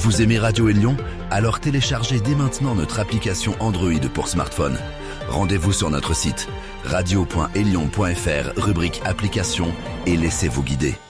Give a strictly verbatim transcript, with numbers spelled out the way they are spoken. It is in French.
Vous aimez Radio Élion? Alors téléchargez dès maintenant notre application Android pour smartphone. Rendez-vous sur notre site radio point élion point f r, rubrique application, et laissez-vous guider.